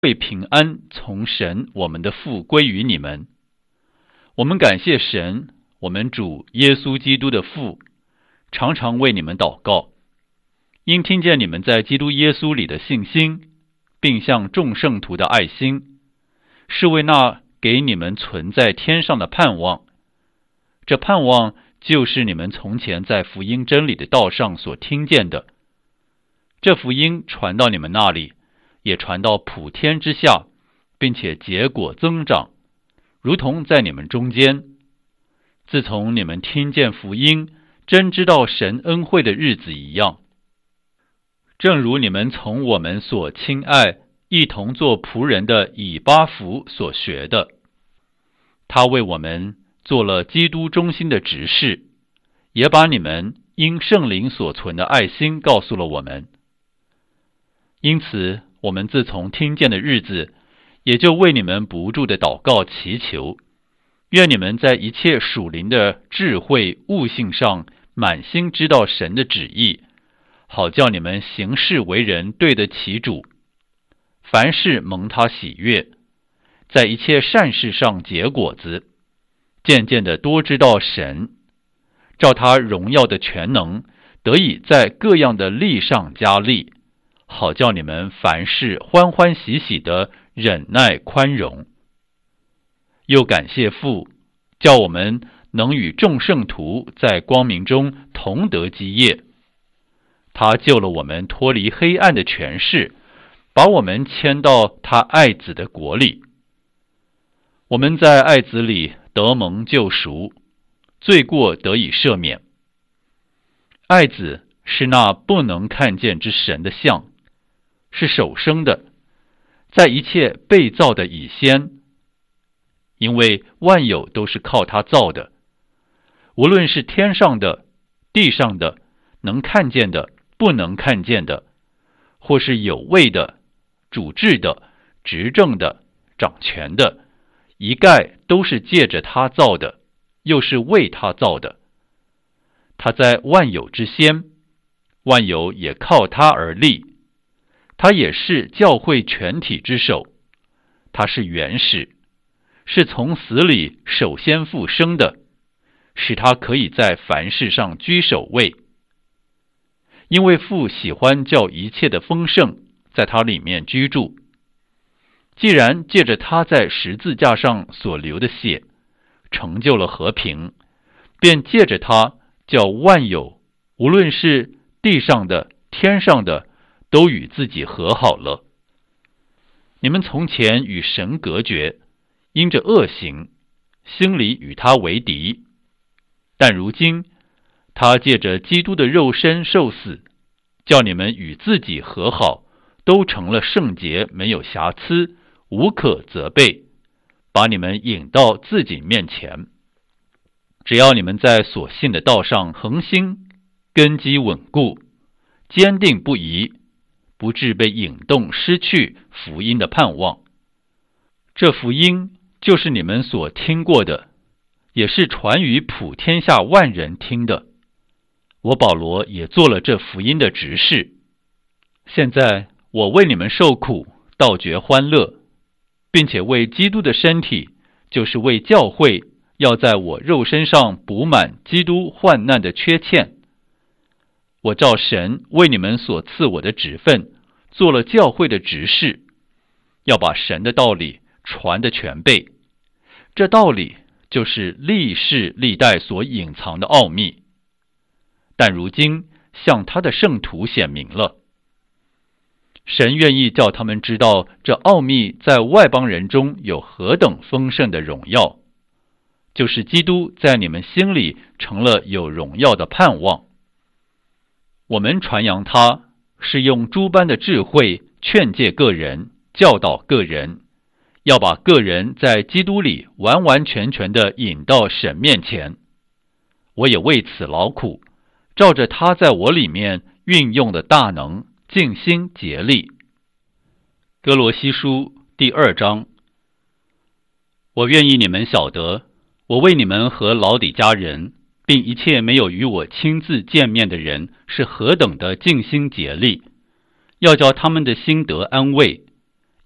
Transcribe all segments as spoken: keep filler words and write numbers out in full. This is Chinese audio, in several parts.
会平安从神我们的父归于你们。我们感谢神，我们主耶稣基督的父，常常为你们祷告，因听见你们在基督耶稣里的信心，并向众圣徒的爱心，是为那给你们存在天上的盼望。这盼望就是你们从前在福音真理的道上所听见的。这福音传到你们那里，也传到普天之下，并且结果增长，如同在你们中间。自从你们听见福音，真知道神恩惠的日子一样。正如你们从我们所亲爱、一同做仆人的以巴弗所学的，他为我们做了基督中心的执事，也把你们因圣灵所存的爱心告诉了我们。因此我们自从听见的日子，也就为你们不住的祷告祈求，愿你们在一切属灵的智慧悟性上满心知道神的旨意，好叫你们行事为人对得起主，凡事蒙他喜悦，在一切善事上结果子，渐渐的多知道神，照他荣耀的全能，得以在各样的力上加力，好叫你们凡事欢欢喜喜的忍耐宽容。又感谢父，叫我们能与众圣徒在光明中同得基业。他救了我们脱离黑暗的权势，把我们迁到他爱子的国里。我们在爱子里得蒙救赎，罪过得以赦免。爱子是那不能看见之神的像，是首生的，在一切被造的以先，因为万有都是靠他造的，无论是天上的、地上的，能看见的、不能看见的，或是有位的、主治的、执政的、掌权的，一概都是借着他造的，又是为他造的。他在万有之先，万有也靠他而立。他也是教会全体之首，他是原始，是从死里首先复生的，使他可以在凡事上居首位。因为父喜欢叫一切的丰盛在他里面居住，既然借着他在十字架上所流的血成就了和平，便借着他叫万有，无论是地上的、天上的，都与自己和好了。你们从前与神隔绝，因着恶行，心里与他为敌。但如今，他借着基督的肉身受死，叫你们与自己和好，都成了圣洁，没有瑕疵，无可责备，把你们引到自己面前。只要你们在所信的道上恒心，根基稳固，坚定不移，不致被引动失去福音的盼望。这福音就是你们所听过的，也是传于普天下万人听的。我保罗也做了这福音的执事。现在我为你们受苦，倒觉欢乐，并且为基督的身体，就是为教会，要在我肉身上补满基督患难的缺欠。我照神为你们所赐我的职分，做了教会的执事，要把神的道理传得全备。这道理就是历世历代所隐藏的奥秘，但如今向他的圣徒显明了。神愿意叫他们知道这奥秘在外邦人中有何等丰盛的荣耀，就是基督在你们心里成了有荣耀的盼望。我们传扬他，是用诸般的智慧劝诫个人，教导个人，要把个人在基督里完完全全的引到神面前。我也为此劳苦，照着他在我里面运用的大能，尽心竭力。哥罗西书第二章。我愿意你们晓得，我为你们和老底嘉人，并一切没有与我亲自见面的人，是何等的尽心竭力，要叫他们的心得安慰，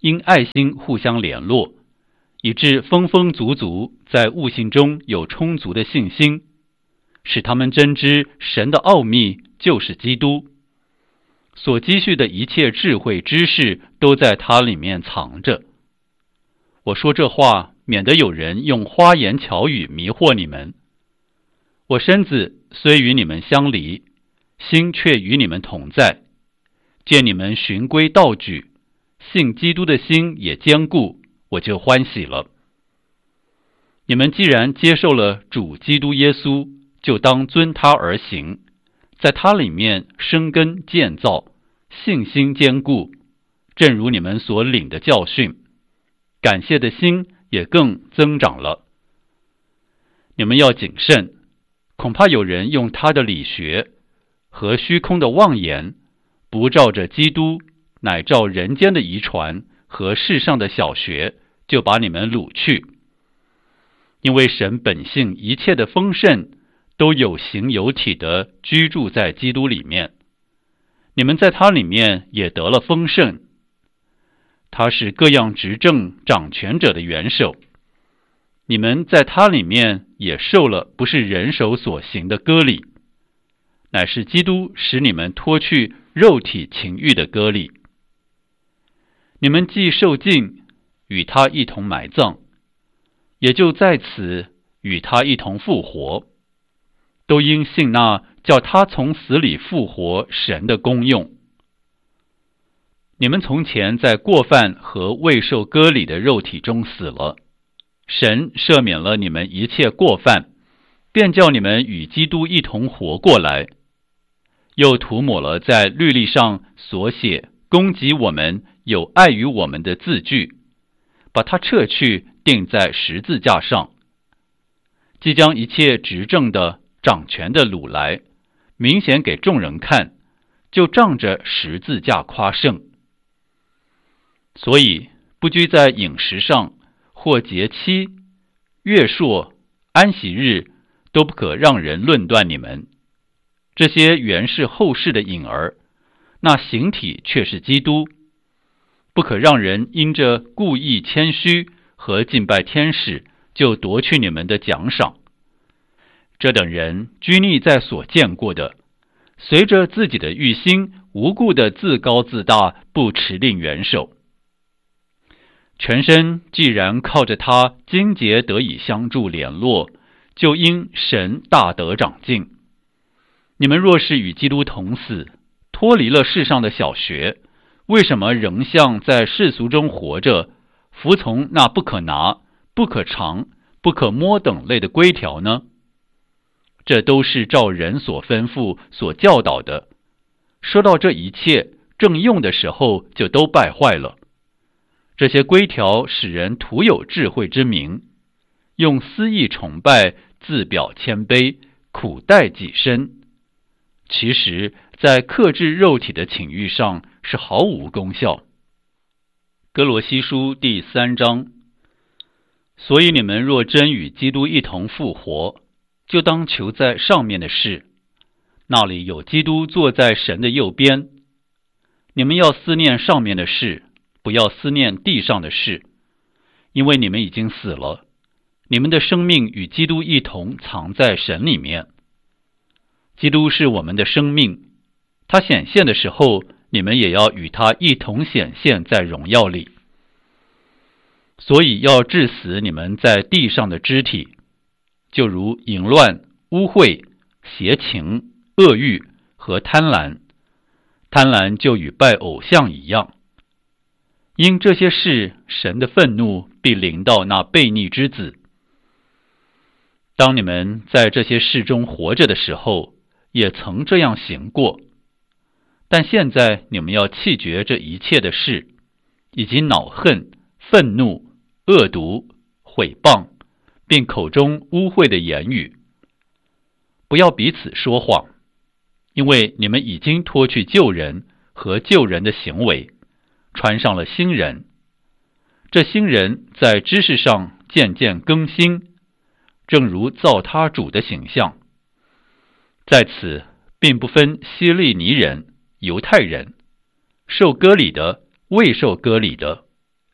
因爱心互相联络，以致丰丰足足在悟性中有充足的信心，使他们真知神的奥秘就是基督，所积蓄的一切智慧知识都在它里面藏着。我说这话，免得有人用花言巧语迷惑你们。我身子虽与你们相离，心却与你们同在。见你们循规蹈矩，信基督的心也坚固，我就欢喜了。你们既然接受了主基督耶稣，就当遵他而行，在他里面生根建造，信心坚固，正如你们所领的教训，感谢的心也更增长了。你们要谨慎，恐怕有人用他的理学和虚空的妄言，不照着基督，乃照人间的遗传和世上的小学，就把你们掳去。因为神本性一切的丰盛，都有形有体的居住在基督里面，你们在他里面也得了丰盛。他是各样执政掌权者的元首，你们在他里面也受了不是人手所行的割礼，乃是基督使你们脱去肉体情欲的割礼。你们既受尽，与他一同埋葬，也就在此与他一同复活，都因信那叫他从死里复活神的功用。你们从前在过犯和未受割礼的肉体中死了，神赦免了你们一切过犯，便叫你们与基督一同活过来，又涂抹了在律例上所写攻击我们有碍于我们的字句，把它撤去，钉在十字架上，即将一切执政的掌权的掳来，明显给众人看，就仗着十字架夸胜。所以不拘在饮食上，或节期、月朔、安息日，都不可让人论断你们。这些原是后世的影儿，那形体却是基督。不可让人因着故意谦虚和敬拜天使，就夺去你们的奖赏。这等人拘泥在所见过的，随着自己的欲心，无故的自高自大，不持定元首。全身既然靠着他经节得以相助联络，就因神大得长进。你们若是与基督同死，脱离了世上的小学，为什么仍像在世俗中活着，服从那不可拿、不可尝、不可摸等类的规条呢？这都是照人所吩咐、所教导的。说到这一切，正用的时候就都败坏了。这些规条使人徒有智慧之名，用私意崇拜，自表谦卑，苦待己身。其实在克制肉体的情欲上是毫无功效。哥罗西书第三章，所以你们若真与基督一同复活，就当求在上面的事，那里有基督坐在神的右边。你们要思念上面的事，不要思念地上的事，因为你们已经死了，你们的生命与基督一同藏在神里面。基督是我们的生命，他显现的时候，你们也要与他一同显现在荣耀里。所以要治死你们在地上的肢体，就如淫乱、污秽、邪情、恶欲和贪婪。贪婪就与拜偶像一样。因这些事，神的愤怒必临到那悖逆之子。当你们在这些事中活着的时候，也曾这样行过，但现在你们要弃绝这一切的事，以及恼恨、愤怒、恶毒、毁谤，并口中污秽的言语。不要彼此说谎，因为你们已经脱去旧人和旧人的行为，穿上了新人。这新人在知识上渐渐更新，正如造他主的形象。在此并不分希利尼人、犹太人，受割礼的、未受割礼的，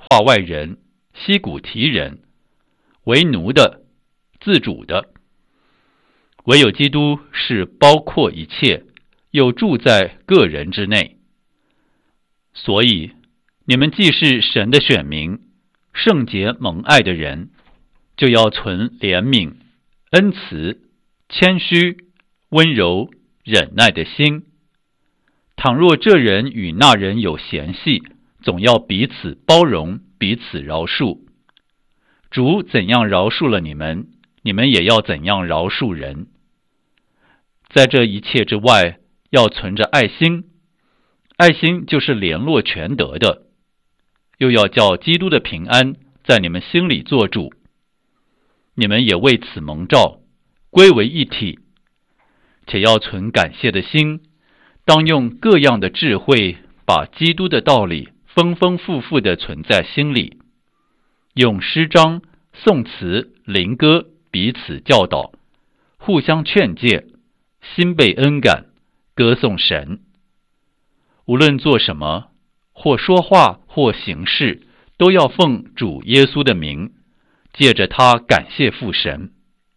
化外人、西古提人，为奴的、自主的。唯有基督是包括一切，又住在个人之内。所以你们既是神的选民，圣洁蒙爱的人，就要存怜悯、恩慈、谦虚、温柔、忍耐的心。倘若这人与那人有嫌隙，总要彼此包容，彼此饶恕。主怎样饶恕了你们，你们也要怎样饶恕人。在这一切之外，要存着爱心，爱心就是联络全德的，又要叫基督的平安在你们心里做主。你们也为此蒙召，归为一体，且要存感谢的心，当用各样的智慧，把基督的道理丰丰富富地存在心里，用诗章、颂词、灵歌彼此教导，互相劝诫，心被恩感，歌颂神。无论做什么，或说话，或行事，都要奉主耶稣的名，借着他感谢父神。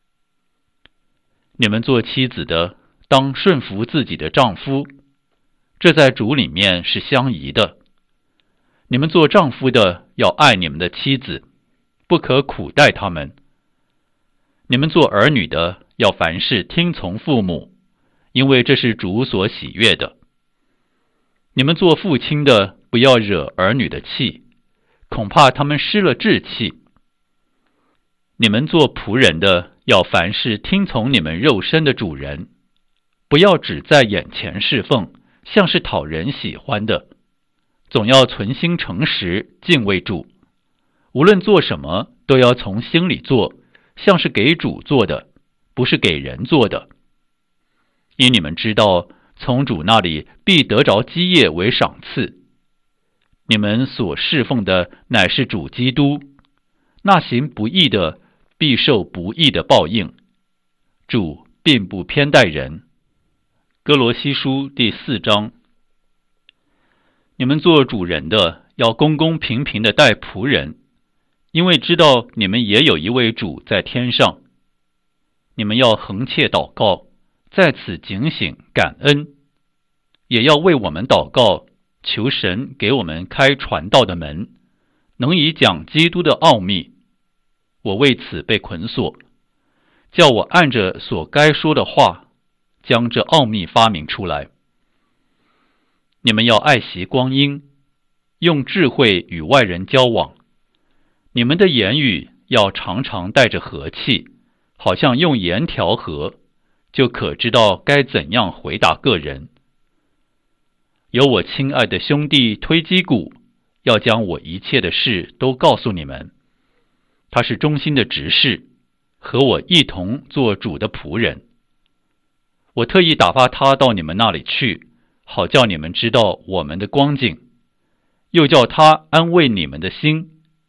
你们做妻子的，当顺服自己的丈夫，这在主里面是相宜的。你们做丈夫的，要爱你们的妻子，不可苦待他们。你们做儿女的，要凡事听从父母，因为这是主所喜悦的。你们做父亲的，不要惹儿女的气，恐怕他们失了志气。你们做仆人的，要凡事听从你们肉身的主人，不要只在眼前侍奉，像是讨人喜欢的，总要存心诚实，敬畏主。无论做什么，都要从心里做，像是给主做的，不是给人做的。因你们知道，从主那里必得着基业为赏赐。你们所侍奉的乃是主基督，那行不义的必受不义的报应。主并不偏待人。哥罗西书第四章。你们做主人的，要公公平平的待仆人，因为知道你们也有一位主在天上。你们要恒切祷告，在此警醒感恩，也要为我们祷告，求神给我们开传道的门，能以讲基督的奥秘。我为此被捆锁，叫我按着所该说的话，将这奥秘发明出来。你们要爱惜光阴，用智慧与外人交往。你们的言语要常常带着和气，好像用盐调和，就可知道该怎样回答个人。有我亲爱的兄弟推基古，要将我一切的事都告诉你们。他是忠心的执事，和我一同做主的仆人。我特意打发他到你们那里去，好叫你们知道我们的光景，又叫他安慰你们的心。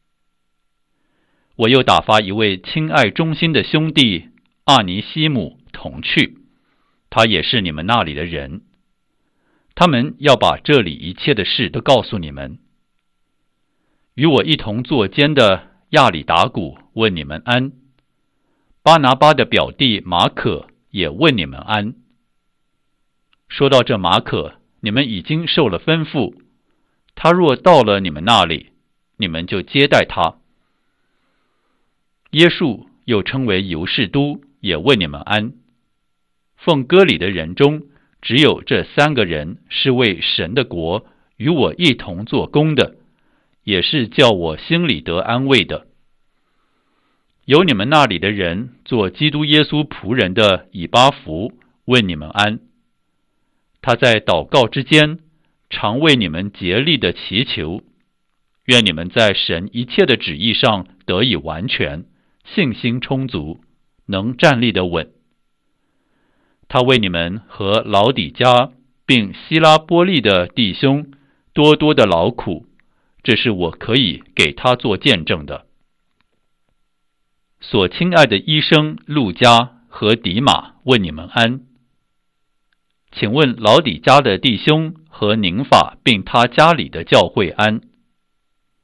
我又打发一位亲爱忠心的兄弟阿尼西姆同去，他也是你们那里的人。他们要把这里一切的事都告诉你们。与我一同作监的亚里达古问你们安，巴拿巴的表弟马可也问你们安。说到这马可，你们已经受了吩咐，他若到了你们那里，你们就接待他。耶稣又称为犹士都，也问你们安。奉歌里的人中，只有这三个人是为神的国与我一同做工的，也是叫我心里得安慰的。有你们那里的人做基督耶稣仆人的以巴弗问你们安。他在祷告之间，常为你们竭力的祈求，愿你们在神一切的旨意上得以完全，信心充足，能站立得稳。他为你们和老底嘉并希拉波利的弟兄多多的劳苦，这是我可以给他做见证的。所亲爱的医生路加和迪马问你们安。请问老底嘉的弟兄和宁法并他家里的教会安。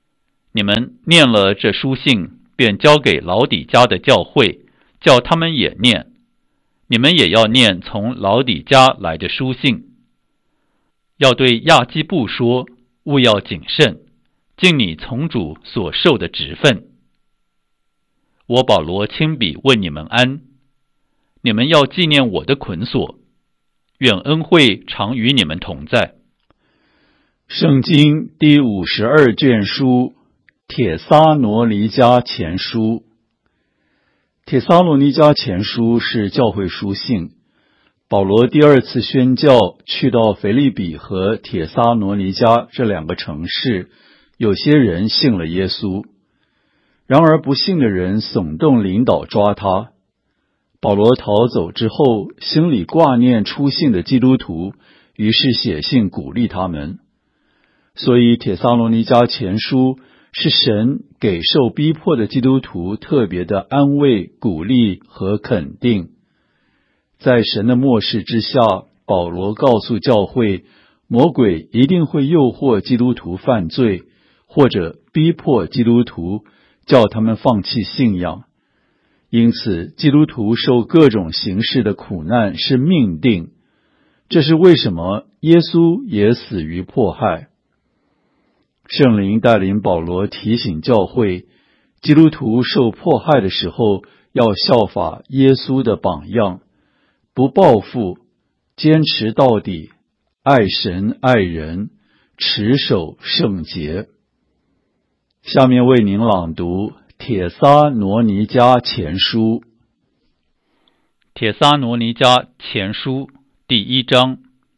你们念了这书信，便交给老底嘉的教会，叫他们也念。你们也要念从老底嘉来的书信。要对亚基布说，务要谨慎，尽你从主所受的职分。我保罗亲笔问你们安。你们要纪念我的捆锁，愿恩惠常与你们同在。 圣经第五十二卷书，帖撒罗尼迦前书。帖撒罗尼迦前书是教会书信。保罗第二次宣教去到腓立比和帖撒罗尼迦这两个城市，有些人信了耶稣。然而不信的人耸动领导抓他。保罗逃走之后，心里挂念初信的基督徒，于是写信鼓励他们。所以帖撒罗尼迦前书是神给受逼迫的基督徒特别的安慰、鼓励和肯定。在神的默示之下，保罗告诉教会，魔鬼一定会诱惑基督徒犯罪，或者逼迫基督徒，叫他们放弃信仰。因此，基督徒受各种形式的苦难是命定。这是为什么耶稣也死于迫害。圣灵带领保罗提醒教会，基督徒受迫害的时候，要效法耶稣的榜样，不报复，坚持到底，爱神爱人，持守圣洁。下面为您朗读帖撒罗尼迦前书。 帖撒罗尼迦前书第一章。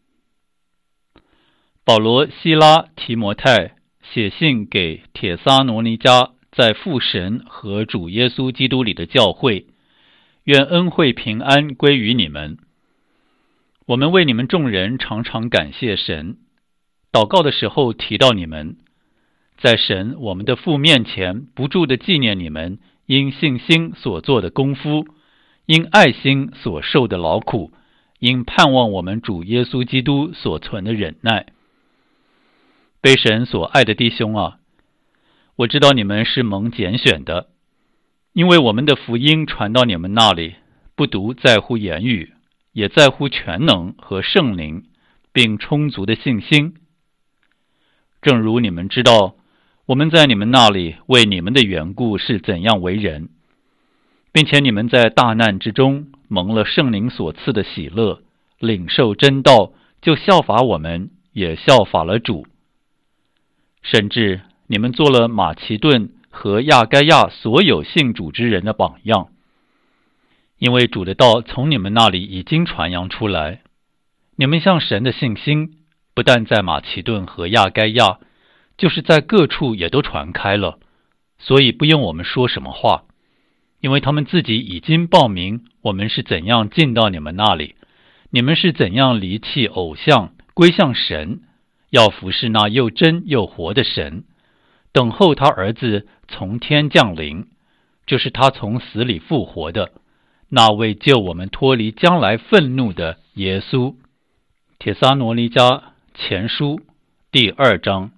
保罗、西拉、提摩太写信给帖撒罗尼迦在父神和主耶稣基督里的教会，愿恩惠平安归于你们。我们为你们众人常常感谢神，祷告的时候提到你们，在神我们的父面前不住地纪念你们因信心所做的功夫，因爱心所受的劳苦，因盼望我们主耶稣基督所存的忍耐。被神所爱的弟兄啊，我知道你们是蒙拣选的，因为我们的福音传到你们那里，不独在乎言语，也在乎全能和圣灵，并充足的信心。正如你们知道，我们在你们那里为你们的缘故是怎样为人，并且你们在大难之中蒙了圣灵所赐的喜乐，领受真道，就效法我们，也效法了主。甚至你们做了马其顿和亚该亚所有信主之人的榜样，因为主的道从你们那里已经传扬出来，你们向神的信心不但在马其顿和亚该亚，就是在各处也都传开了，所以不用我们说什么话，因为他们自己已经报明我们是怎样进到你们那里，你们是怎样离弃偶像，归向神，要服侍那又真又活的神，等候他儿子从天降临，就是他从死里复活的，那位救我们脱离将来愤怒的耶稣。帖撒罗尼迦前书第二章。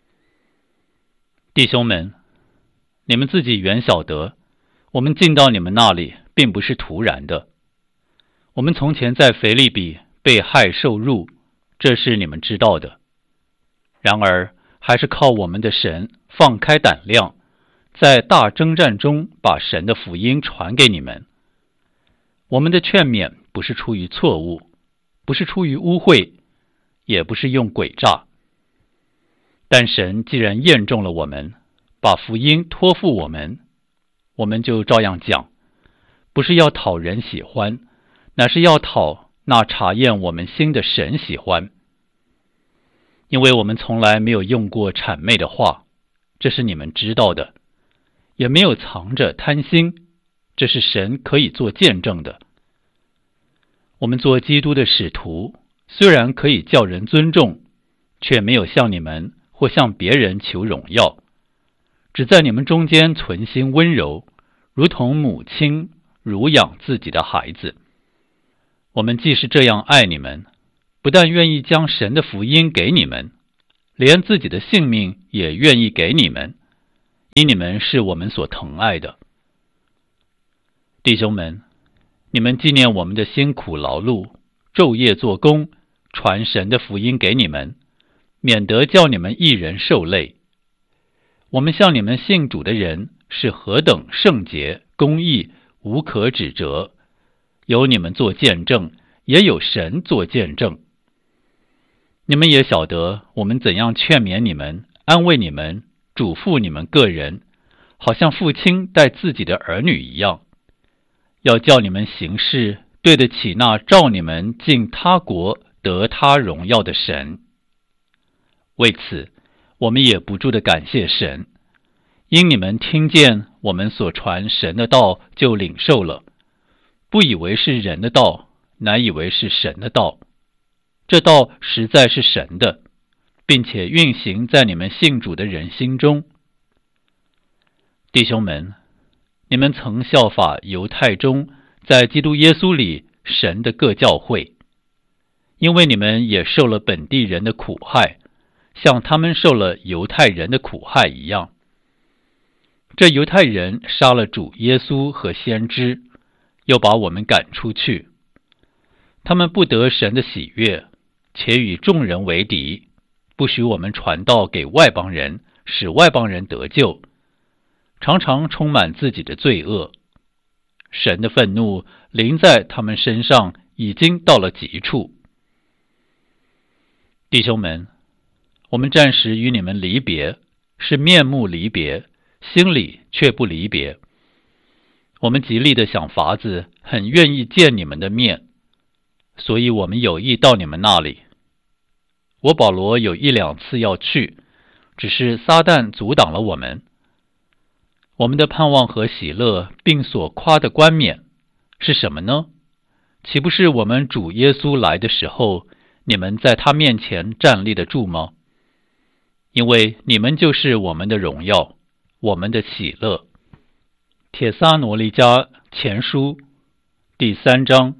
弟兄们，你们自己原晓得，我们进到你们那里并不是突然的。我们从前在腓立比被害受辱，这是你们知道的。然而还是靠我们的神放开胆量，在大征战中把神的福音传给你们。我们的劝勉不是出于错误，不是出于污秽，也不是用诡诈。但神既然验中了我们，把福音托付我们，我们就照样讲，不是要讨人喜欢，乃是要讨那查验我们心的神喜欢。因为我们从来没有用过谄媚的话，这是你们知道的，也没有藏着贪心，这是神可以做见证的。我们做基督的使徒，虽然可以叫人尊重，却没有向你们或向别人求荣耀，只在你们中间存心温柔，如同母亲乳养自己的孩子。我们既是这样爱你们，不但愿意将神的福音给你们，连自己的性命也愿意给你们， 因你们是我们所疼爱的。弟兄们，你们纪念我们的辛苦劳碌，昼夜做工，传神的福音给你们，免得叫你们一人受累。我们向你们信主的人是何等圣洁、公义，无可指责，有你们做见证，也有神做见证。你们也晓得我们怎样劝勉你们，安慰你们，嘱咐你们个人，好像父亲待自己的儿女一样，要叫你们行事对得起那召你们进他国得他荣耀的神。为此，我们也不住地感谢神，因你们听见我们所传神的道，就领受了，不以为是人的道，乃以为是神的道。这道实在是神的，并且运行在你们信主的人心中。弟兄们，你们曾效法犹太中在基督耶稣里神的各教会，因为你们也受了本地人的苦害，像他们受了犹太人的苦害一样。这犹太人杀了主耶稣和先知，又把我们赶出去。他们不得神的喜悦，且与众人为敌，不许我们传道给外邦人，使外邦人得救，常常充满自己的罪恶。神的愤怒临在他们身上，已经到了极处。弟兄们，我们暂时与你们离别，是面目离别，心里却不离别。我们极力的想法子，很愿意见你们的面，所以我们有意到你们那里。我保罗有一两次要去，只是撒旦阻挡了我们。我们的盼望和喜乐，并所夸的冠冕是什么呢？岂不是我们主耶稣来的时候，你们在他面前站立得住吗？因为你们就是我们的荣耀，我们的喜乐。帖撒罗尼迦前书第三章。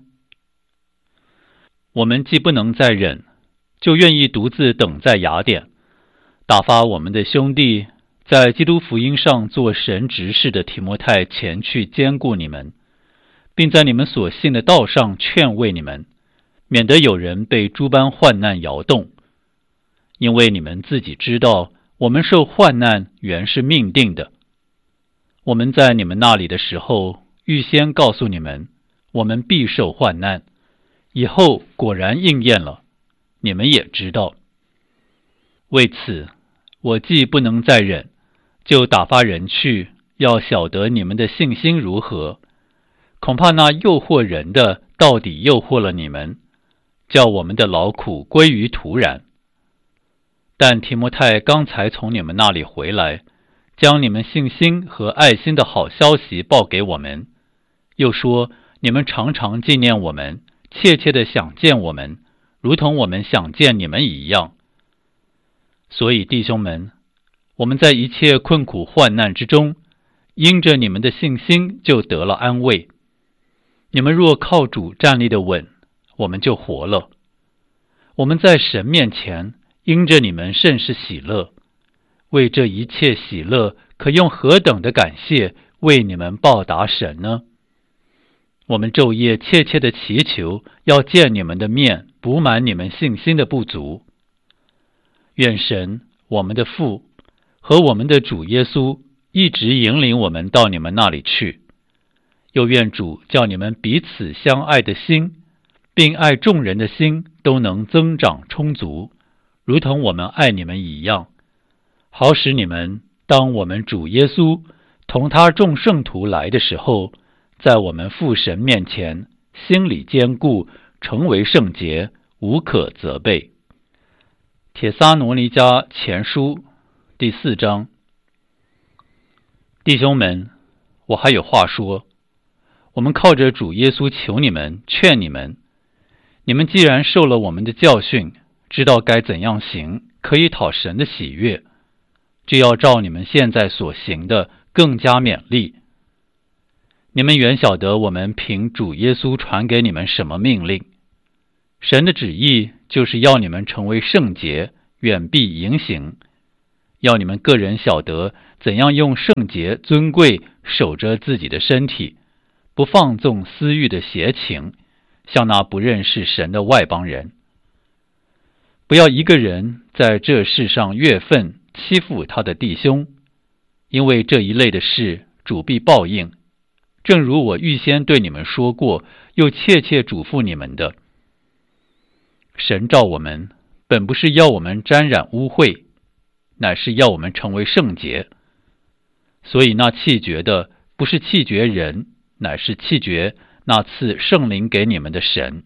我们既不能再忍，就愿意独自等在雅典，打发我们的兄弟在基督福音上做神执事的提摩太前去兼顾你们，并在你们所信的道上劝慰你们，免得有人被诸般患难摇动。因为你们自己知道，我们受患难原是命定的。我们在你们那里的时候，预先告诉你们，我们必受患难，以后果然应验了，你们也知道。为此，我既不能再忍，就打发人去，要晓得你们的信心如何。恐怕那诱惑人的，到底诱惑了你们，叫我们的劳苦归于徒然。但提摩太刚才从你们那里回来，将你们信心和爱心的好消息报给我们，又说你们常常纪念我们，切切地想见我们，如同我们想见你们一样。所以弟兄们，我们在一切困苦患难之中，因着你们的信心就得了安慰。你们若靠主站立得稳，我们就活了。我们在神面前因着你们甚是喜乐，为这一切喜乐可用何等的感谢为你们报答神呢？我们昼夜切切的祈求，要见你们的面，补满你们信心的不足。愿神我们的父和我们的主耶稣一直引领我们到你们那里去，又愿主叫你们彼此相爱的心，并爱众人的心都能增长充足，如同我们爱你们一样，好使你们当我们主耶稣同他众圣徒来的时候，在我们父神面前心里坚固，成为圣洁，无可责备。帖撒罗尼迦前书第四章。弟兄们，我还有话说，我们靠着主耶稣求你们，劝你们，你们既然受了我们的教训，知道该怎样行，可以讨神的喜悦，就要照你们现在所行的更加勉励。你们原晓得我们凭主耶稣传给你们什么命令，神的旨意就是要你们成为圣洁，远避淫行， 要你们个人晓得怎样用圣洁尊贵守着自己的身体，不放纵私欲的邪情，像那不认识神的外邦人。不要一个人在这世上越分欺负他的弟兄，因为这一类的事主必报应，正如我预先对你们说过，又切切嘱咐你们的。神召我们，本不是要我们沾染污秽，乃是要我们成为圣洁。所以那弃绝的，不是弃绝人，乃是弃绝那赐圣灵给你们的神。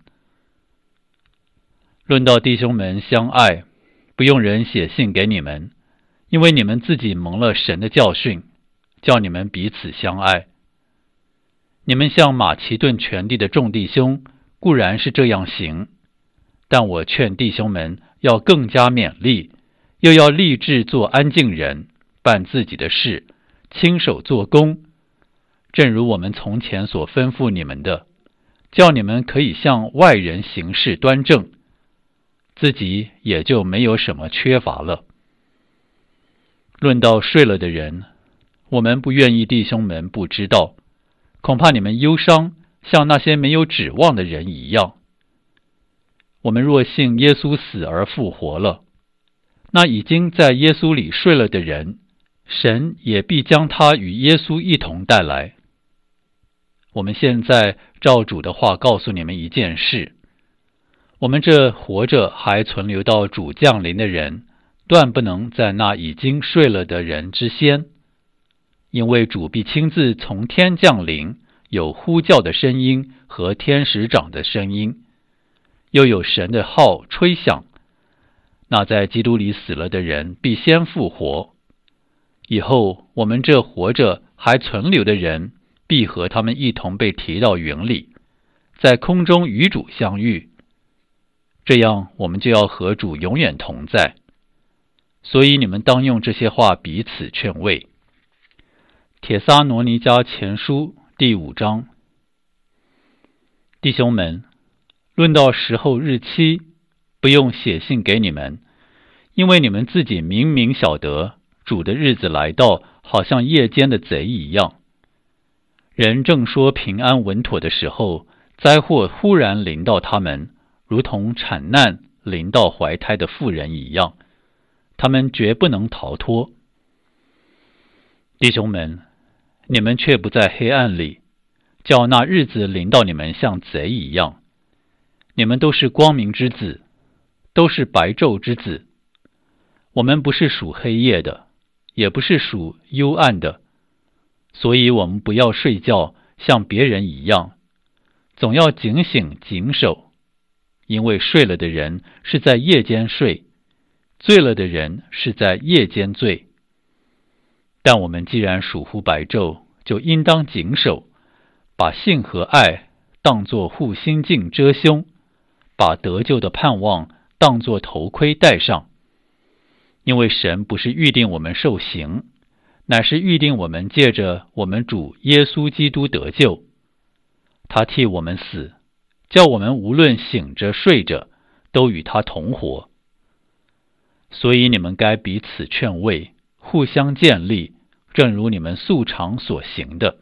论到弟兄们相爱，不用人写信给你们，因为你们自己蒙了神的教训，叫你们彼此相爱。你们像马其顿全地的众弟兄，固然是这样行，但我劝弟兄们要更加勉励，又要立志做安静人，办自己的事，亲手做工，正如我们从前所吩咐你们的，叫你们可以向外人行事端正，自己也就没有什么缺乏了。论到睡了的人，我们不愿意弟兄们不知道，恐怕你们忧伤，像那些没有指望的人一样。我们若信耶稣死而复活了，那已经在耶稣里睡了的人，神也必将他与耶稣一同带来。我们现在照主的话告诉你们一件事，我们这活着还存留到主降临的人，断不能在那已经睡了的人之先，因为主必亲自从天降临，有呼叫的声音和天使长的声音，又有神的号吹响，那在基督里死了的人必先复活。以后我们这活着还存留的人，必和他们一同被提到云里，在空中与主相遇，这样我们就要和主永远同在。所以你们当用这些话彼此劝慰。帖撒罗尼迦前书第五章。弟兄们，论到时候日期，不用写信给你们，因为你们自己明明晓得，主的日子来到，好像夜间的贼一样。人正说平安稳妥的时候，灾祸忽然临到他们，如同产难临到怀胎的妇人一样，他们绝不能逃脱。弟兄们，你们却不在黑暗里，叫那日子临到你们像贼一样。你们都是光明之子，都是白昼之子。我们不是属黑夜的，也不是属幽暗的，所以我们不要睡觉，像别人一样，总要警醒谨守。因为睡了的人是在夜间睡，醉了的人是在夜间醉。但我们既然属乎白昼，就应当谨守，把信和爱当作护心镜遮胸，把得救的盼望当作头盔戴上。因为神不是预定我们受刑，乃是预定我们借着我们主耶稣基督得救。他替我们死，叫我们无论醒着睡着，都与他同活。所以你们该彼此劝慰，互相建立，正如你们素常所行的。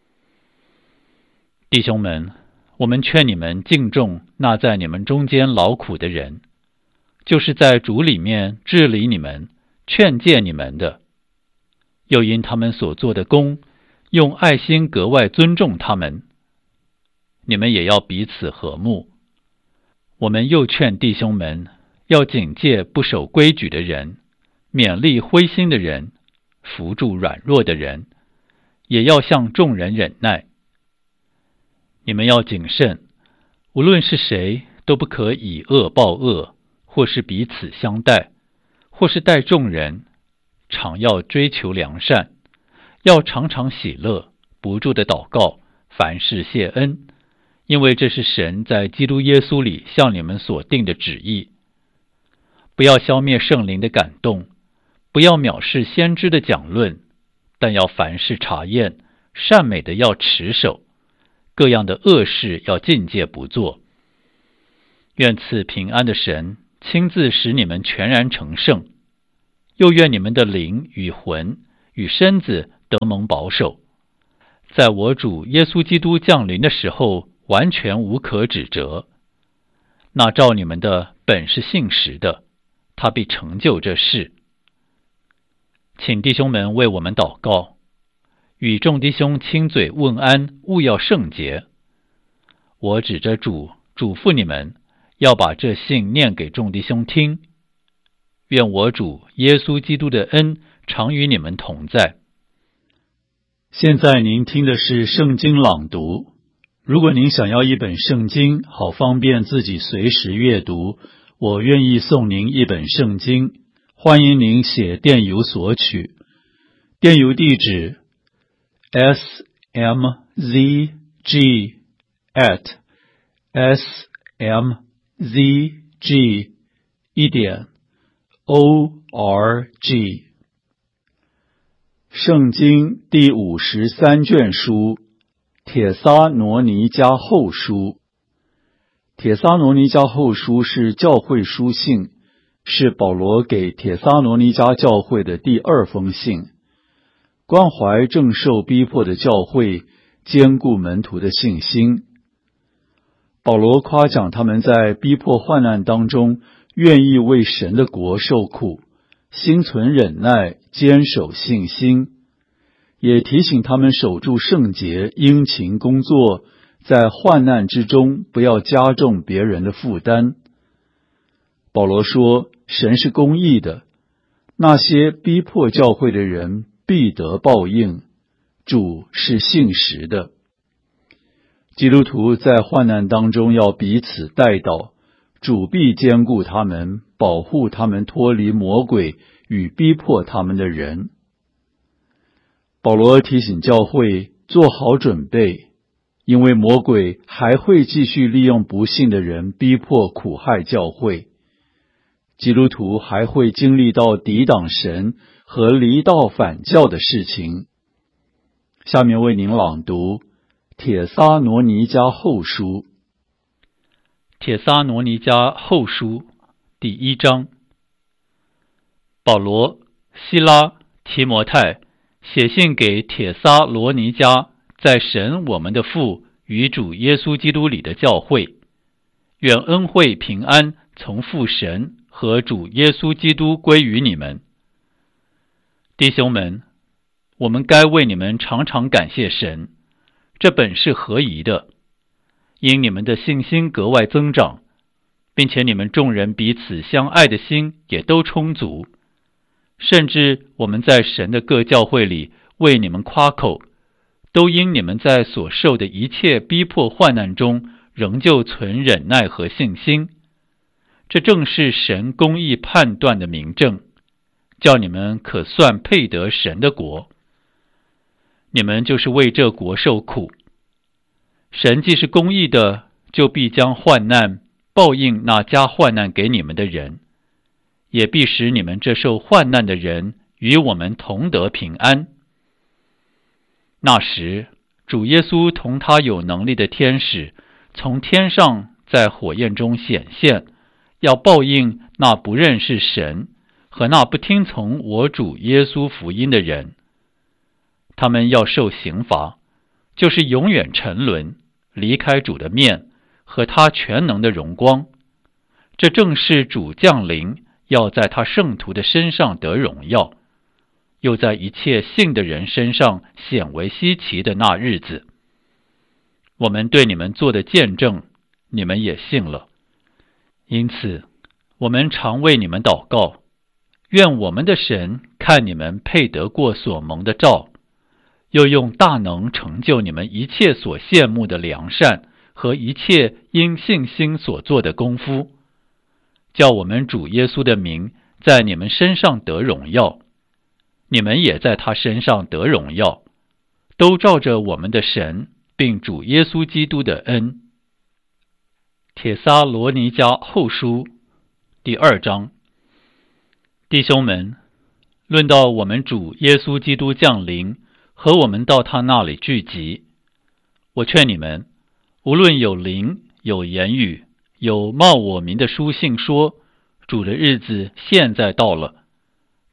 弟兄们，我们劝你们敬重那在你们中间劳苦的人，就是在主里面治理你们、劝诫你们的，又因他们所做的工，用爱心格外尊重他们。你们也要彼此和睦。我们又劝弟兄们要警戒不守规矩的人，勉励灰心的人，扶助软弱的人，也要向众人忍耐。你们要谨慎，无论是谁，都不可以恶报恶，或是彼此相待，或是待众人，常要追求良善，要常常喜乐，不住的祷告，凡事谢恩，因为这是神在基督耶稣里向你们所定的旨意。不要消灭圣灵的感动，不要藐视先知的讲论，但要凡事查验，善美的要持守，各样的恶事要禁戒不做。愿赐平安的神亲自使你们全然成圣， 又愿你们的灵与魂与身子得蒙保守，在我主耶稣基督降临的时候完全无可指责。那照你们的本是信实的，他必成就这事。请弟兄们为我们祷告，与众弟兄亲嘴问安，务要圣洁。我指着主嘱咐你们，要把这信念给众弟兄听。愿我主耶稣基督的恩常与你们同在。 现在您听的是圣经朗读。如果您想要一本圣经，好方便自己随时阅读，我愿意送您一本圣经。欢迎您写电邮索取，电邮地址 s m z g at s m z g 一点 o r g。 圣经第五十三卷书，帖撒罗尼迦后书。帖撒罗尼迦后书是教会书信，是保罗给帖撒罗尼迦教会的第二封信，关怀正受逼迫的教会，坚固门徒的信心。保罗夸奖他们在逼迫患难当中愿意为神的国受苦，心存忍耐，坚守信心，也提醒他们守住圣洁，殷勤工作，在患难之中不要加重别人的负担。保罗说，神是公义的，那些逼迫教会的人必得报应，主是信实的。基督徒在患难当中要彼此代祷，主必坚固他们，保护他们脱离魔鬼与逼迫他们的人。保罗提醒教会做好准备，因为魔鬼还会继续利用不信的人逼迫苦害教会。基督徒还会经历到抵挡神和离道反教的事情。下面为您朗读帖撒罗尼迦后书。 帖撒罗尼迦后书第一章。保罗、西拉、提摩太写信给帖撒罗尼迦在神我们的父与主耶稣基督里的教会，愿恩惠平安从父神和主耶稣基督归于你们。弟兄们，我们该为你们常常感谢神，这本是合宜的，因你们的信心格外增长，并且你们众人彼此相爱的心也都充足，甚至我们在神的各教会里为你们夸口，都因你们在所受的一切逼迫患难中仍旧存忍耐和信心。这正是神公义判断的明证，叫你们可算配得神的国。你们就是为这国受苦。神既是公义的，就必将患难报应那加患难给你们的人，也必使你们这受患难的人与我们同得平安。那时，主耶稣同他有能力的天使从天上在火焰中显现，要报应那不认识神和那不听从我主耶稣福音的人。他们要受刑罚，就是永远沉沦，离开主的面和他全能的荣光。这正是主降临，要在他圣徒的身上得荣耀，又在一切信的人身上显为稀奇的那日子。我们对你们做的见证，你们也信了。因此，我们常为你们祷告，愿我们的神看你们配得过所蒙的召，又用大能成就你们一切所羡慕的良善和一切因信心所做的功夫，叫我们主耶稣的名在你们身上得荣耀，你们也在他身上得荣耀，都照着我们的神并主耶稣基督的恩。帖撒罗尼迦后书第二章。弟兄们，论到我们主耶稣基督降临和我们到他那里聚集，我劝你们，无论有灵，有言语，有冒我名的书信说，主的日子现在到了，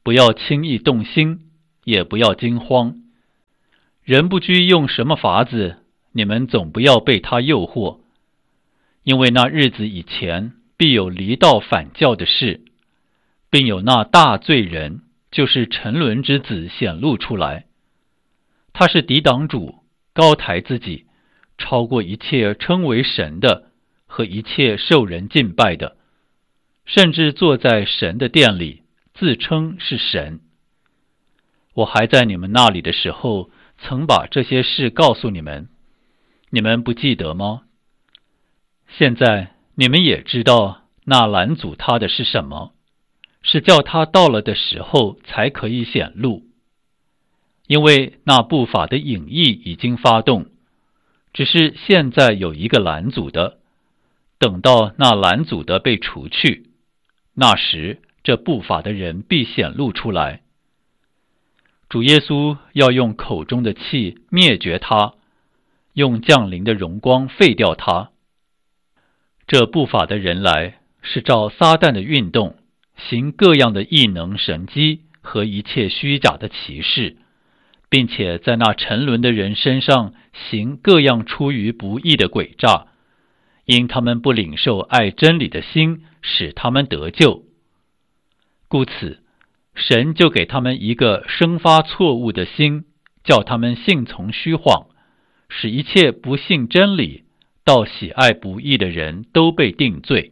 不要轻易动心，也不要惊慌。人不拘用什么法子，你们总不要被他诱惑，因为那日子以前必有离道反教的事，并有那大罪人，就是沉沦之子显露出来。他是抵挡主，高抬自己，超过一切称为神的和一切受人敬拜的，甚至坐在神的殿里，自称是神。我还在你们那里的时候，曾把这些事告诉你们，你们不记得吗？现在你们也知道那拦阻他的是什么，是叫他到了的时候才可以显露。因为那不法的隐意已经发动，只是现在有一个拦阻的，等到那拦阻的被除去，那时这不法的人必显露出来。主耶稣要用口中的气灭绝他，用降临的荣光废掉他。这不法的人来，是照撒旦的运动，行各样的异能神迹和一切虚假的奇事，并且在那沉沦的人身上行各样出于不义的诡诈，因他们不领受爱真理的心，使他们得救。故此，神就给他们一个生发错误的心，叫他们信从虚谎，使一切不信真理到喜爱不义的人都被定罪。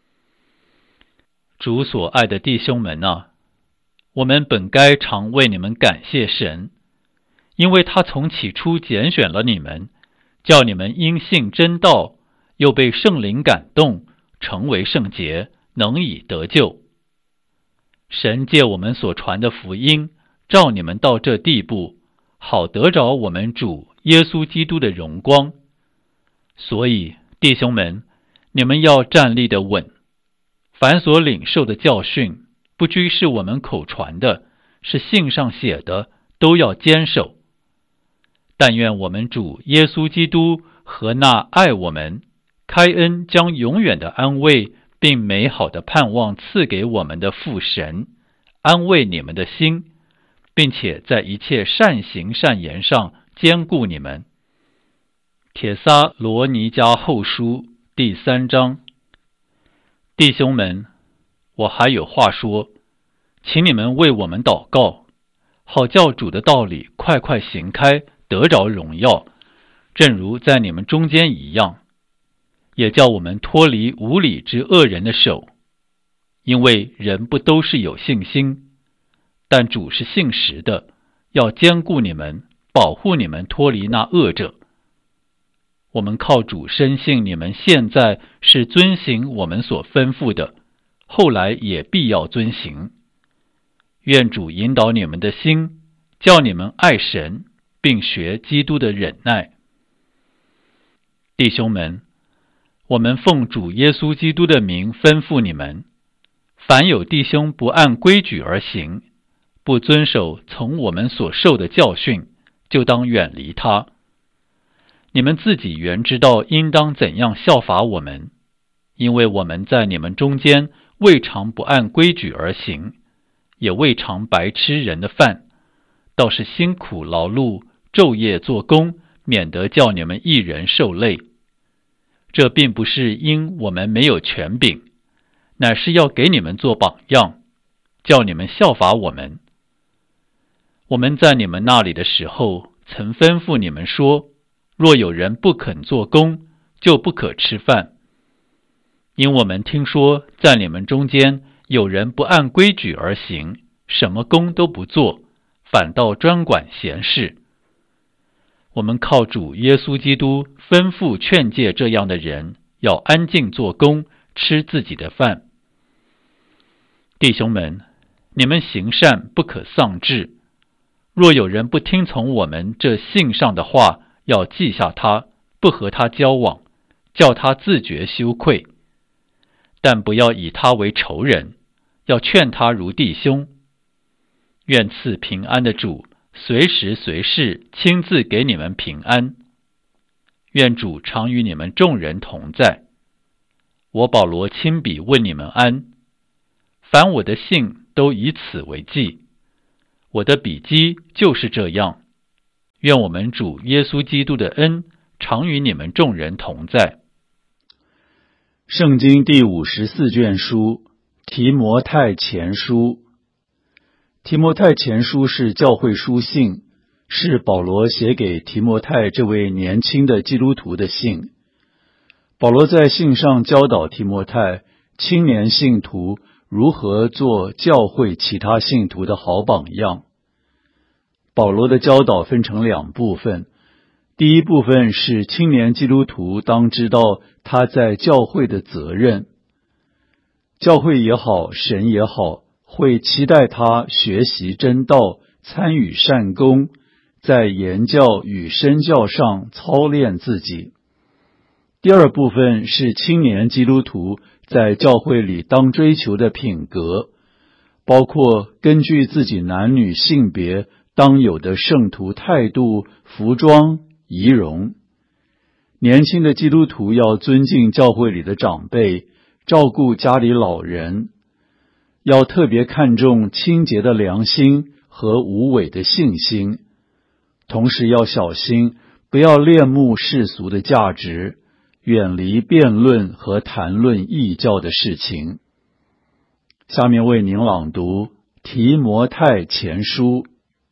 主所爱的弟兄们啊，我们本该常为你们感谢神，因为他从起初拣选了你们，叫你们因信真道，又被圣灵感动，成为圣洁，能以得救。神借我们所传的福音，召你们到这地步，好得着我们主耶稣基督的荣光。所以弟兄们，你们要站立得稳，凡所领受的教训，不拘是我们口传的，是信上写的，都要坚守。但愿我们主耶稣基督和那爱我们、开恩将永远的安慰并美好的盼望赐给我们的父神，安慰你们的心，并且在一切善行善言上坚固你们。帖撒罗尼迦后书第三章。弟兄们，我还有话说，请你们为我们祷告，好叫主的道理快快行开，得着荣耀，正如在你们中间一样，也叫我们脱离无理之恶人的手。因为人不都是有信心，但主是信实的，要坚固你们，保护你们脱离那恶者。我们靠主深信你们现在是遵行我们所吩咐的，后来也必要遵行。愿主引导你们的心，叫你们爱神，并学基督的忍耐。弟兄们，我们奉主耶稣基督的名吩咐你们，凡有弟兄不按规矩而行，不遵守从我们所受的教训，就当远离他。你们自己原知道应当怎样效法我们，因为我们在你们中间未尝不按规矩而行，也未尝白吃人的饭，倒是辛苦劳碌，昼夜做工，免得叫你们一人受累。这并不是因我们没有权柄，乃是要给你们做榜样，叫你们效法我们。我们在你们那里的时候，曾吩咐你们说，若有人不肯做工，就不可吃饭。因我们听说在你们中间有人不按规矩而行，什么工都不做，反倒专管闲事。我们靠主耶稣基督吩咐劝诫这样的人，要安静做工，吃自己的饭。弟兄们，你们行善不可丧志。若有人不听从我们这信上的话，要记下他，不和他交往，叫他自觉羞愧。但不要以他为仇人，要劝他如弟兄。愿赐平安的主随时随事亲自给你们平安。愿主常与你们众人同在。我保罗亲笔问你们安，凡我的信都以此为记。 我的笔记就是这样。愿我们主耶稣基督的恩常与你们众人同在。 圣经第五十四卷书，提摩太前书。提摩太前书是教会书信，是保罗写给提摩太这位年轻的基督徒的信。保罗在信上教导提摩太，青年信徒如何做教会其他信徒的好榜样。保罗的教导分成两部分，第一部分是青年基督徒当知道他在教会的责任。教会也好，神也好，会期待他学习真道，参与善功，在言教与身教上操练自己。第二部分是青年基督徒在教会里当追求的品格，包括根据自己男女性别当有的圣徒态度、服装、仪容。年轻的基督徒要尊敬教会里的长辈，照顾家里老人，要特别看重清洁的良心和无伪的信心，同时要小心，不要恋慕世俗的价值，远离辩论和谈论异教的事情。下面为您朗读提摩太前书。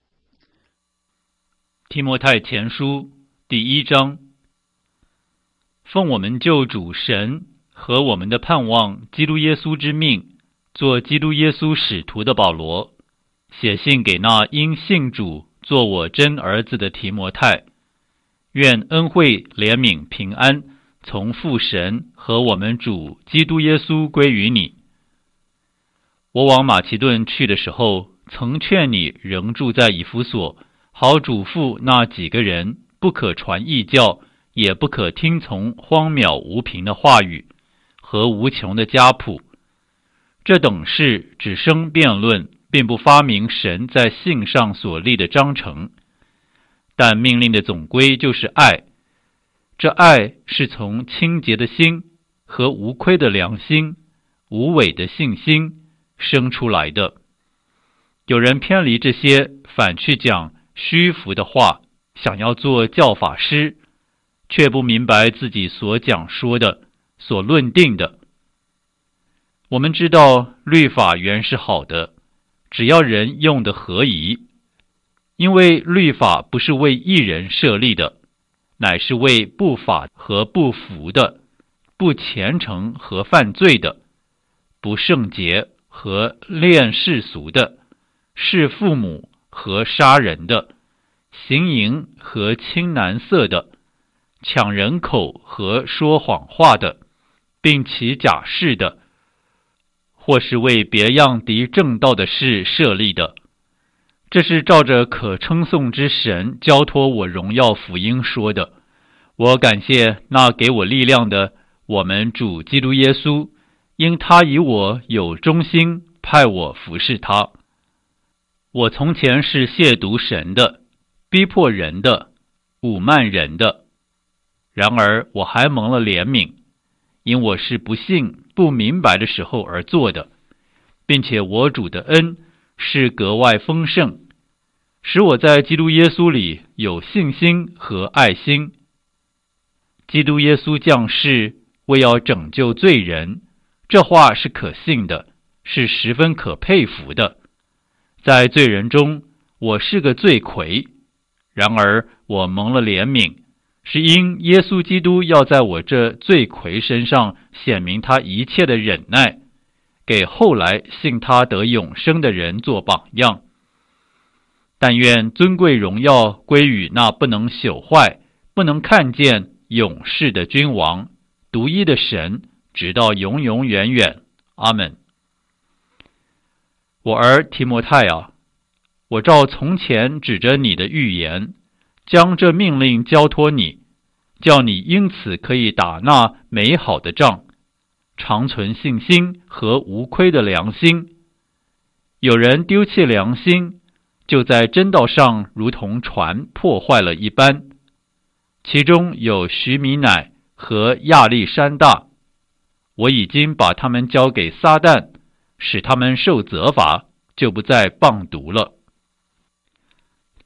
提摩太前书第一章，奉我们救主神和我们的盼望基督耶稣之命，做基督耶稣使徒的保罗，写信给那因信主做我真儿子的提摩太，愿恩惠、怜悯、平安从父神和我们主基督耶稣归于你。我往马其顿去的时候，曾劝你仍住在以弗所，好嘱咐那几个人，不可传异教，也不可听从荒渺无凭的话语和无穷的家谱。这等事只生辩论，并不发明神在信上所立的章程。但命令的总归就是爱，这爱是从清洁的心和无亏的良心、无伪的信心生出来的。有人偏离这些，反去讲虚浮的话，想要做教法师，却不明白自己所讲说的、所论定的。我们知道律法原是好的，只要人用的合宜，因为律法不是为义人设立的，乃是为不法和不服的、不虔诚和犯罪的、不圣洁和恋世俗的、弑父母和杀人的、行淫和亲男色的、抢人口和说谎话的，并起假誓的，或是为别样敌正道的事设立的。这是照着可称颂之神交托我荣耀福音说的。我感谢那给我力量的我们主基督耶稣，因他以我有忠心，派我服侍他。我从前是亵渎神的，逼迫人的，侮慢人的，然而我还蒙了怜悯，因我是不信不明白的时候而做的，并且我主的恩是格外丰盛，使我在基督耶稣里有信心和爱心。基督耶稣降世为要拯救罪人，这话是可信的，是十分可佩服的。在罪人中，我是个罪魁，然而我蒙了怜悯，是因耶稣基督要在我这罪魁身上显明他一切的忍耐，给后来信他得永生的人做榜样。但愿尊贵荣耀归于那不能朽坏、不能看见、永世的君王，独一的神，直到永永远远。阿们。我儿提摩太啊，我照从前指着你的预言，将这命令交托你，叫你因此可以打那美好的仗，常存信心和无亏的良心。有人丢弃良心，就在真道上如同船破坏了一般。其中有许米乃和亚历山大，我已经把他们交给撒旦，使他们受责罚，就不再谤读了。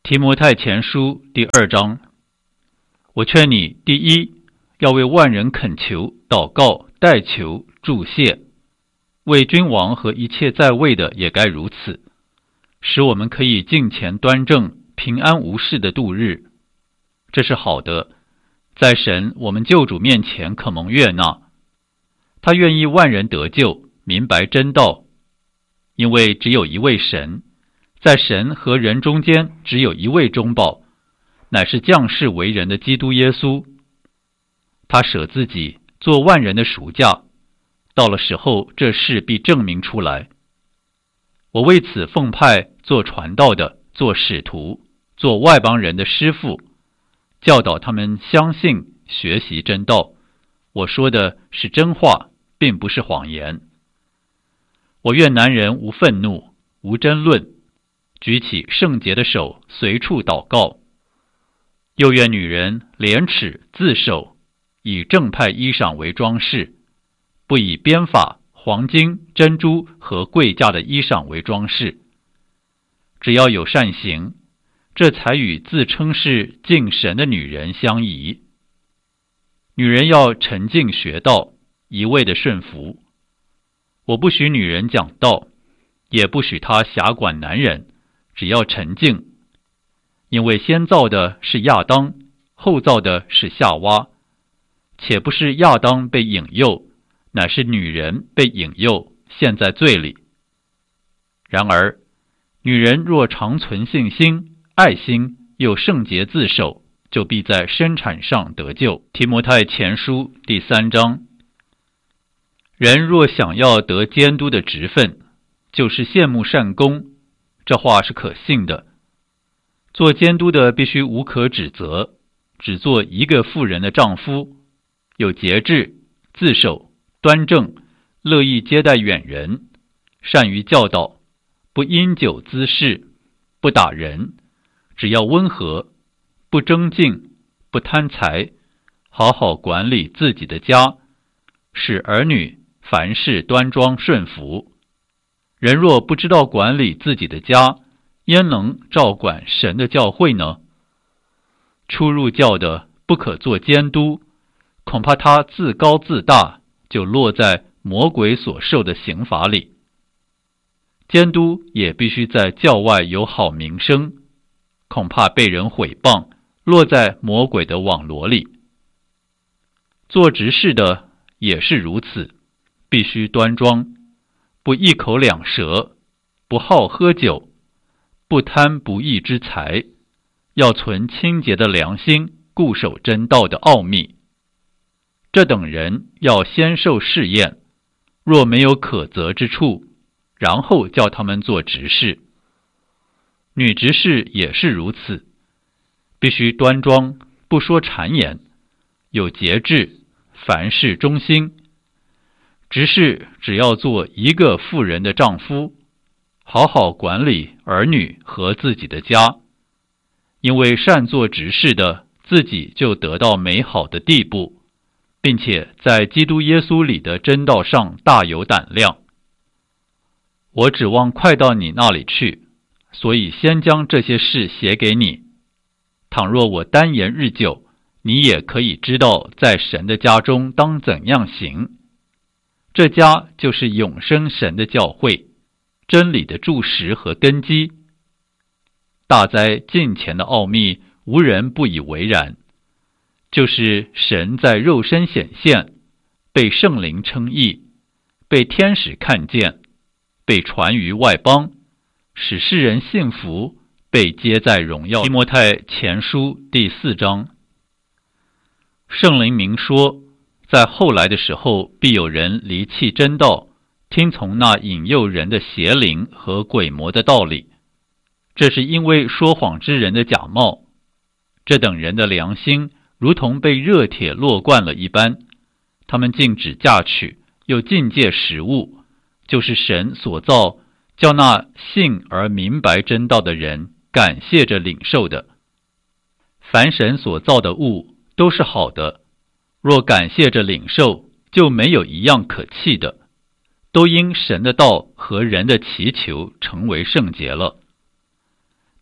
提摩太前书第二章，我劝你，第一，要为万人恳求、祷告、代求、祝谢，为君王和一切在位的也该如此，使我们可以敬虔端正、平安无事的度日。这是好的，在神我们救主面前可蒙悦纳。他愿意万人得救，明白真道，因为只有一位神，在神和人中间只有一位中保，乃是降世为人的基督耶稣。他舍自己做万人的赎价，到了时候这事必证明出来。我为此奉派做传道的，做使徒，做外邦人的师傅，教导他们相信学习真道。我说的是真话，并不是谎言。我愿男人无愤怒，无争论，举起圣洁的手，随处祷告。又愿女人廉耻自守，以正派衣裳为装饰，不以编发、黄金、珍珠和贵价的衣裳为装饰。只要有善行，这才与自称是敬神的女人相宜。女人要沉静学道，一味的顺服。我不许女人讲道，也不许她辖管男人，只要沉静。因为先造的是亚当，后造的是夏娃，且不是亚当被引诱，乃是女人被引诱，陷在罪里。然而，女人若常存信心、爱心，又圣洁自守，就必在生产上得救。提摩太前书第三章。人若想要得监督的职分，就是羡慕善功，这话是可信的。做监督的必须无可指责，只做一个妇人的丈夫，有节制、自守、端正，乐意接待远人，善于教导，不因酒滋事，不打人，只要温和，不争竞，不贪财，好好管理自己的家，使儿女凡事端庄顺服。人若不知道管理自己的家，焉能照管神的教会呢？初入教的不可做监督，恐怕他自高自大，就落在魔鬼所受的刑罚里。监督也必须在教外有好名声，恐怕被人毁谤，落在魔鬼的网罗里。做执事的也是如此，必须端庄，不一口两舌，不好喝酒，不贪不义之财，要存清洁的良心，固守真道的奥秘。这等人要先受试验，若没有可责之处，然后叫他们做执事。女执事也是如此，必须端庄，不说谗言，有节制，凡事忠心。执事只要做一个妇人的丈夫，好好管理儿女和自己的家，因为善做执事的，自己就得到美好的地步，并且在基督耶稣里的真道上大有胆量。我指望快到你那里去，所以先将这些事写给你。倘若我单言日久，你也可以知道在神的家中当怎样行。这家就是永生神的教会，真理的柱石和根基。大哉近前的奥秘，无人不以为然，就是神在肉身显现，被圣灵称义，被天使看见，被传于外邦，使世人信服，被接在荣耀。提摩太前书第四章。圣灵明说，在后来的时候，必有人离弃真道，听从那引诱人的邪灵和鬼魔的道理。这是因为说谎之人的假冒，这等人的良心如同被热铁烙惯了一般，他们禁止嫁娶，又禁戒食物，就是神所造，叫那信而明白真道的人感谢着领受的。凡神所造的物都是好的，若感谢着领受，就没有一样可弃的，都因神的道和人的祈求成为圣洁了。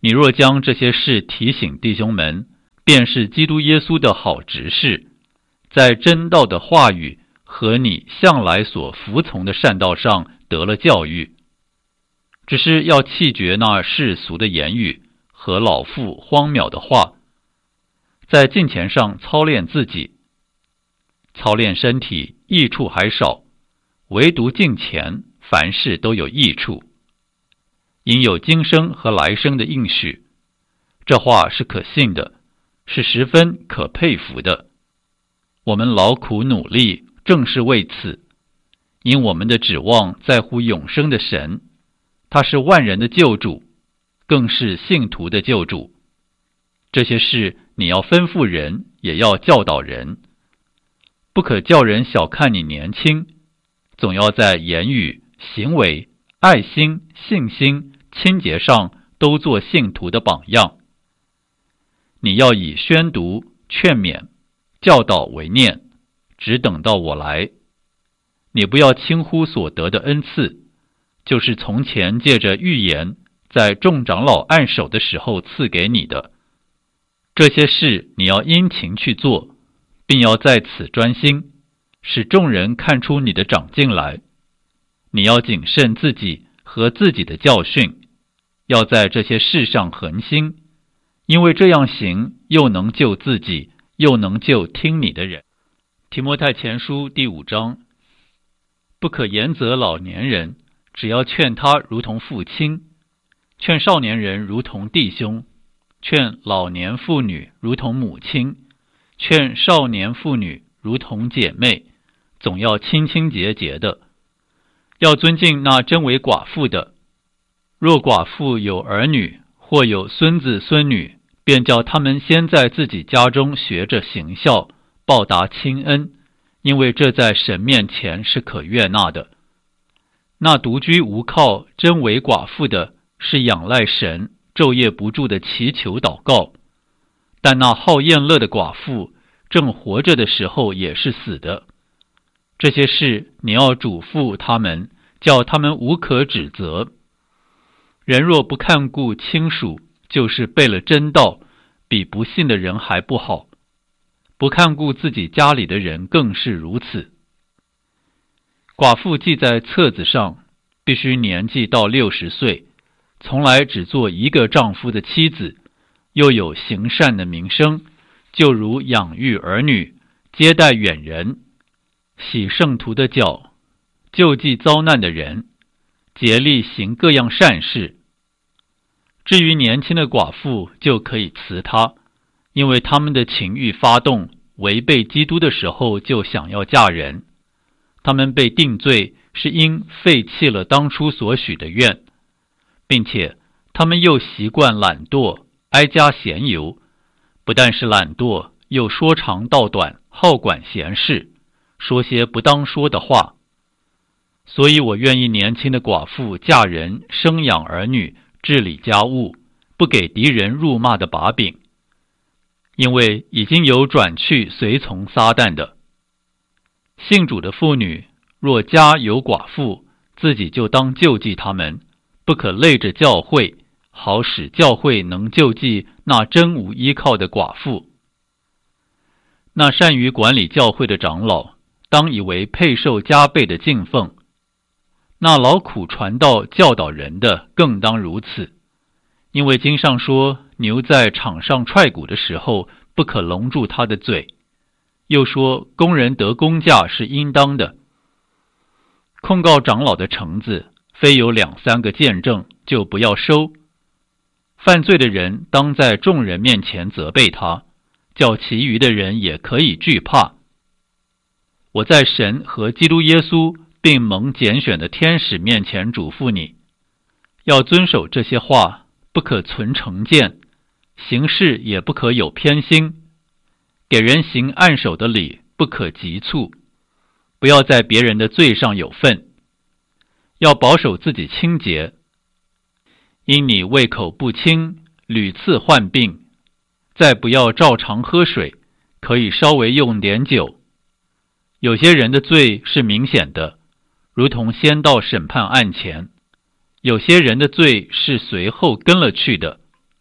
你若将这些事提醒弟兄们，便是基督耶稣的好执事，在真道的话语和你向来所服从的善道上得了教育。只是要弃绝那世俗的言语和老妇荒渺的话，在敬虔上操练自己。操练身体益处还少，唯独敬虔凡事都有益处，因有今生和来生的应许。这话是可信的，是十分可佩服的。我们劳苦努力，正是为此，因我们的指望在乎永生的神，他是万人的救主，更是信徒的救主。这些事你要吩咐人，也要教导人，不可叫人小看你年轻，总要在言语、行为、爱心、信心、清洁上都做信徒的榜样。你要以宣读、劝勉、教导为念，只等到我来。你不要轻忽所得的恩赐，就是从前借着预言在众长老按手的时候赐给你的。这些事你要殷勤去做，并要在此专心，使众人看出你的长进来。你要谨慎自己和自己的教训，要在这些事上恒心，因为这样行又能救自己，又能救听你的人。提摩太前书第五章，不可严责老年人，只要劝他如同父亲，劝少年人如同弟兄，劝老年妇女如同母亲，劝少年妇女如同姐妹，总要清清洁洁的。要尊敬那真为寡妇的，若寡妇有儿女，或有孙子孙女，便叫他们先在自己家中学着行孝，报答亲恩，因为这在神面前是可悦纳的。那独居无靠、真为寡妇的，是仰赖神，昼夜不住的祈求祷告；但那好宴乐的寡妇，正活着的时候也是死的。这些事你要嘱咐他们，叫他们无可指责。人若不看顾亲属，就是背了真道，比不信的人还不好。不看顾自己家里的人更是如此。寡妇记在册子上，必须年纪到六十岁，从来只做一个丈夫的妻子，又有行善的名声，就如养育儿女、接待远人、洗圣徒的脚、救济遭难的人，竭力行各样善事。至于年轻的寡妇，就可以辞她，因为他们的情欲发动，违背基督的时候就想要嫁人。他们被定罪，是因废弃了当初所许的愿，并且他们又习惯懒惰，挨家闲游，不但是懒惰，又说长道短，好管闲事，说些不当说的话。所以我愿意年轻的寡妇嫁人，生养儿女，治理家务，不给敌人辱骂的把柄，因为已经有转去随从撒旦的。信主的妇女若家有寡妇，自己就当救济他们，不可累着教会，好使教会能救济那真无依靠的寡妇。那善于管理教会的长老，当以为配受加倍的敬奉；那劳苦传道教导人的，更当如此。因为经上说，牛在场上踹鼓的时候，不可笼住他的嘴；又说，工人得工价是应当的。控告长老的橙子，非有两三个见证，就不要收。犯罪的人当在众人面前责备他，叫其余的人也可以惧怕。我在神和基督耶稣并蒙拣选的天使面前嘱咐你，要遵守这些话，不可存成见，行事也不可有偏心，给人行按手的礼不可急促，不要在别人的罪上有份，要保守自己清洁。因你胃口不清，屡次患病，再不要照常喝水，可以稍微用点酒。有些人的罪是明显的，如同先到审判案前；有些人的罪是随后跟了去的，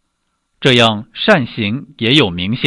这样善行也有明显